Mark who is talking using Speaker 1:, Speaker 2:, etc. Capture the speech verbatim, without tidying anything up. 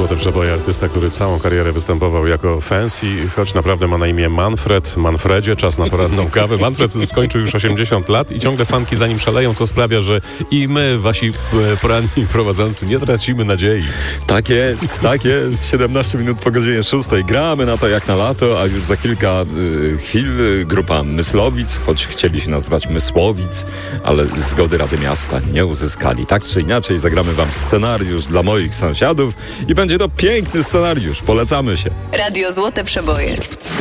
Speaker 1: Złote Przeboje, artysta, który całą karierę występował jako Fancy, choć naprawdę ma na imię Manfred. Manfredzie, czas na poranną kawę. Manfred skończył już osiemdziesiąt lat i ciągle fanki za nim szaleją, co sprawia, że i my, wasi poranni prowadzący, nie tracimy nadziei.
Speaker 2: Tak jest, tak jest. siedemnaście minut po godzinie szóstej. Gramy na to jak na lato, a już za kilka y, chwil y, grupa Myslowic, choć chcieli się nazywać Mysłowic, ale zgody Rady Miasta nie uzyskali. Tak czy inaczej zagramy wam scenariusz dla moich sąsiadów i będzie to piękny scenariusz. Polecamy się.
Speaker 3: Radio Złote Przeboje.